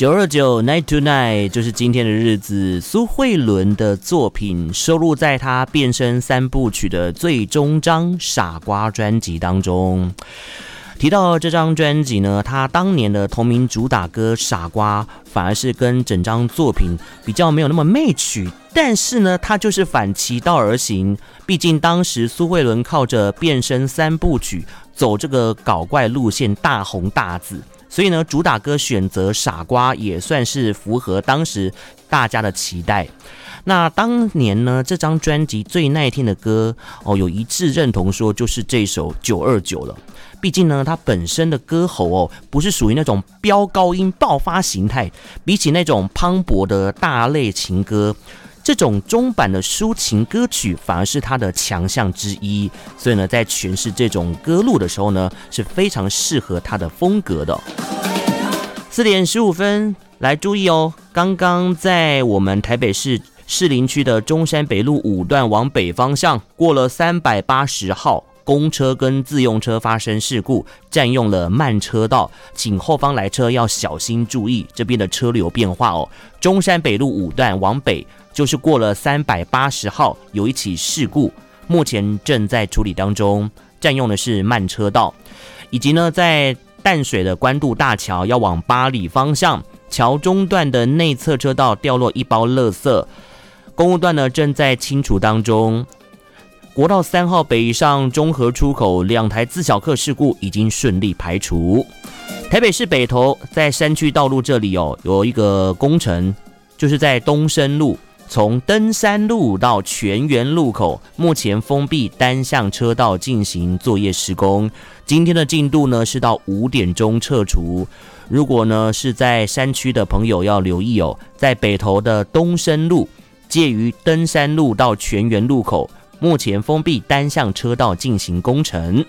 929 Night to Night 就是今天的日子，苏慧伦的作品收录在她变身3部曲的最终章《傻瓜》专辑当中。提到这张专辑呢，他当年的同名主打歌《傻瓜》反而是跟整张作品比较没有那么match，但是呢，他就是反其道而行。毕竟当时苏慧伦靠着变身3部曲走这个搞怪路线大红大紫，所以呢，主打歌选择《傻瓜》也算是符合当时大家的期待。那当年呢，这张专辑最耐听的歌有一致认同说就是这首929了。毕竟呢，他本身的歌喉不是属于那种飙高音爆发形态，比起那种磅礴的大类情歌，这种中版的抒情歌曲反而是他的强项之一。所以呢，在诠释这种歌路的时候呢，是非常适合他的风格的。4点15分，来注意哦，刚刚在我们台北市士林区的中山北路5段往北方向过了380号。公车跟自用车发生事故，占用了慢车道，请后方来车要小心注意这边的车流变化哦。中山北路5段往北，就是过了380号，有一起事故，目前正在处理当中，占用的是慢车道，以及呢，在淡水的关渡大桥要往八里方向，桥中段的内侧车道掉落一包垃圾，公路段呢正在清除当中。国道3号北上中和出口2台自小客事故已经顺利排除。台北市北投在山区道路这里有一个工程，就是在东升路从登山路到泉源路口，目前封闭单向车道进行作业施工。今天的进度呢是到5点钟撤除。如果呢是在山区的朋友要留意在北投的东升路介于登山路到泉源路口。目前封闭单向车道进行工程。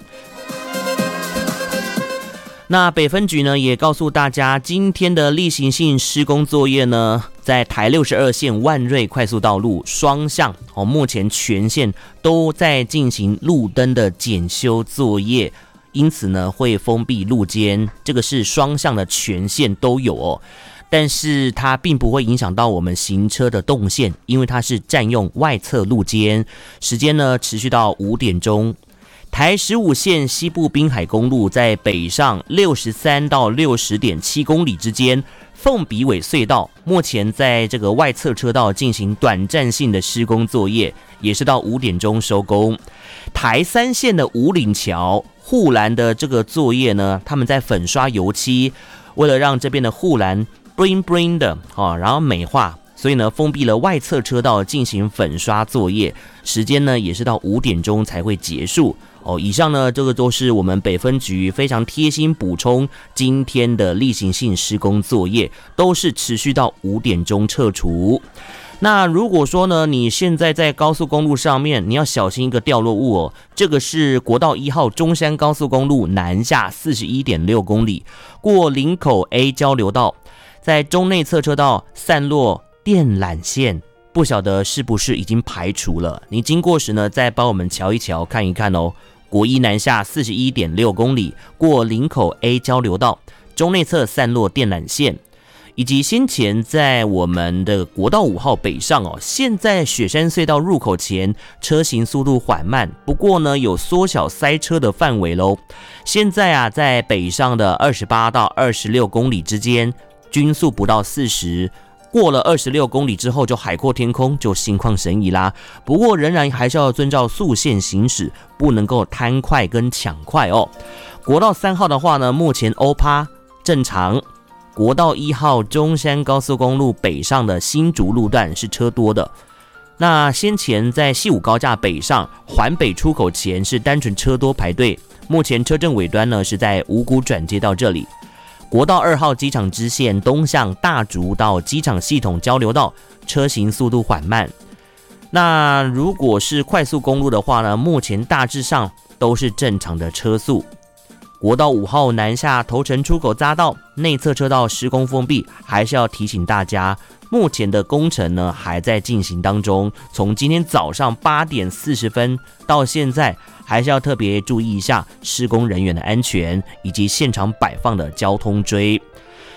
那北分局呢也告诉大家，今天的例行性施工作业呢，在台62线万瑞快速道路双向目前全线都在进行路灯的检修作业，因此呢会封闭路肩，这个是双向的全线都有但是它并不会影响到我们行车的动线，因为它是占用外侧路肩，时间呢持续到5点钟。台15线西部滨海公路在北上63到60.7公里之间，凤鼻尾隧道目前在这个外侧车道进行短暂性的施工作业，也是到5点钟收工。台3线的五岭桥护栏的这个作业呢，他们在粉刷油漆，为了让这边的护栏bling bling 的然后美化，所以呢封闭了外侧车道进行粉刷作业，时间呢也是到5点钟才会结束以上呢这个都是我们北分局非常贴心补充今天的例行性施工作业，都是持续到5点钟撤除。那如果说呢你现在在高速公路上面，你要小心一个掉落物这个是国道1号中山高速公路南下 41.6 公里，过林口 A 交流道，在中内侧车道散落电缆线，不晓得是不是已经排除了，你经过时呢再帮我们瞧一瞧看一看国一南下 41.6 公里，过林口 A 交流道，中内侧散落电缆线，以及先前在我们的国道5号北上现在雪山隧道入口前车行速度缓慢，不过呢有缩小塞车的范围咯。现在在北上的28到26公里之间，均速不到40，过了26公里之后就海阔天空，就心旷神怡啦。不过仍然还是要遵照速线行驶，不能够贪快跟抢快国道3号的话呢，目前欧趴正常。国道1号中山高速公路北上的新竹路段是车多的。那先前在西武高架北上环北出口前是单纯车多排队，目前车阵尾端呢是在五股转接到这里。国道2号机场支线东向大竹到机场系统交流道，车行速度缓慢。那如果是快速公路的话呢，目前大致上都是正常的车速。国道5号南下头城出口匝道内侧车道施工封闭，还是要提醒大家，目前的工程呢还在进行当中，从今天早上8点40分到现在，还是要特别注意一下施工人员的安全，以及现场摆放的交通锥。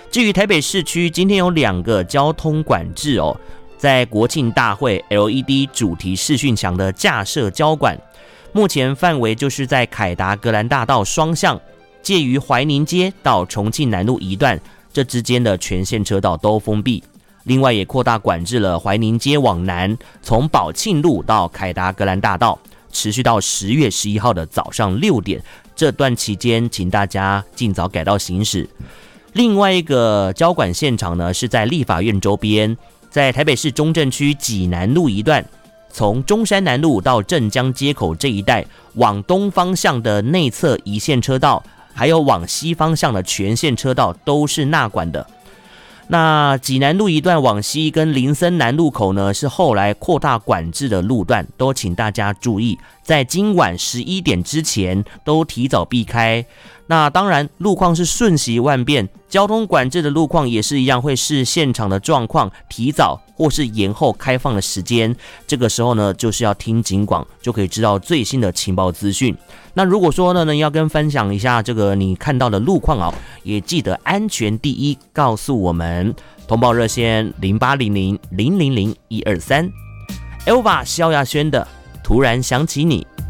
至于台北市区，今天有2个交通管制哦，在国庆大会 LED 主题视讯墙的架设交管，目前范围就是在凯达格兰大道双向，介于怀宁街到重庆南路一段，这之间的全线车道都封闭。另外也扩大管制了怀宁街往南，从宝庆路到凯达格兰大道，持续到10月11号的早上6点。这段期间，请大家尽早改道行驶。另外一个交管现场呢，是在立法院周边，在台北市中正区济南路一段，从中山南路到镇江街口这一带，往东方向的内侧一线车道，还有往西方向的全线车道都是纳管的。那济南路一段往西跟林森南路口呢，是后来扩大管制的路段，都请大家注意，在今晚11点之前都提早避开。那当然路况是瞬息万变，交通管制的路况也是一样，会视现场的状况提早或是延后开放的时间。这个时候呢，就是要听警广，就可以知道最新的情报资讯。那如果说呢，要跟分享一下这个你看到的路况啊，也记得安全第一，告诉我们。通报热线0800 000 123 ，Elva 萧亚轩的《突然想起你》。